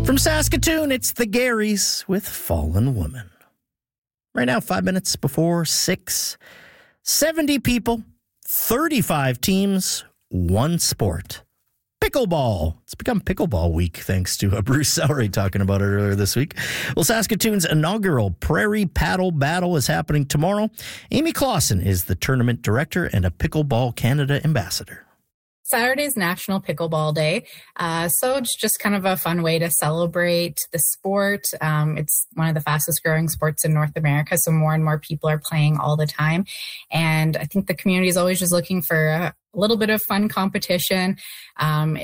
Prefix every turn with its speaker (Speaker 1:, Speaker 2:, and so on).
Speaker 1: From Saskatoon, it's the Garys with Fallen Woman. Right now, 5 minutes before 6. 70 people, 35 teams, one sport. Pickleball. It's become pickleball week thanks to Bruce Sellery talking about it earlier this week. Well, Saskatoon's inaugural Prairie Paddle Battle is happening tomorrow. Amy Clausen is the tournament director and a Pickleball Canada ambassador.
Speaker 2: Saturday's National Pickleball Day. So it's just kind of a fun way to celebrate the sport. It's one of the fastest growing sports in North America. So more and more people are playing all the time. And I think the community is always just looking for a little bit of fun competition.